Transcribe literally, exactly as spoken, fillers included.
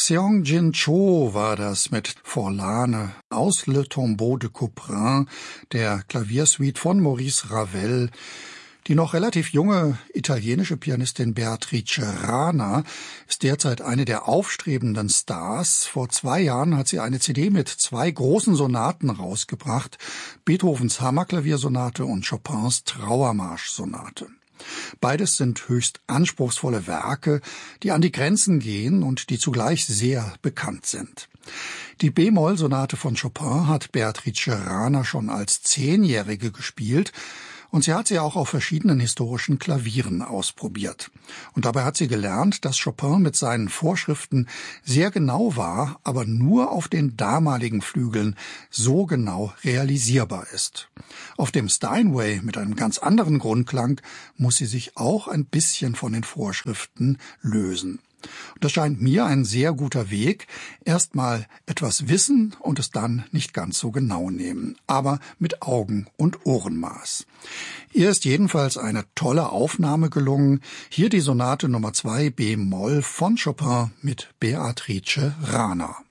Seong Jin-cho war das mit Forlane aus Le Tombeau de Couperin, der Klaviersuite von Maurice Ravel. Die noch relativ junge italienische Pianistin Beatrice Rana ist derzeit eine der aufstrebenden Stars. Vor zwei Jahren hat sie eine C D mit zwei großen Sonaten rausgebracht, Beethovens Hammerklaviersonate und Chopins Trauermarsch-Sonate. Beides sind höchst anspruchsvolle Werke, die an die Grenzen gehen und die zugleich sehr bekannt sind. Die B-Moll-Sonate von Chopin hat Beatrice Rana schon als Zehnjährige gespielt und sie hat sie auch auf verschiedenen historischen Klavieren ausprobiert. Und dabei hat sie gelernt, dass Chopin mit seinen Vorschriften sehr genau war, aber nur auf den damaligen Flügeln so genau realisierbar ist. Auf dem Steinway mit einem ganz anderen Grundklang muss sie sich auch ein bisschen von den Vorschriften lösen. Und das scheint mir ein sehr guter Weg. Erstmal etwas wissen und es dann nicht ganz so genau nehmen, aber mit Augen- und Ohrenmaß. Ihr ist jedenfalls eine tolle Aufnahme gelungen. Hier die Sonate Nummer zwei B-Moll von Chopin mit Beatrice Rana.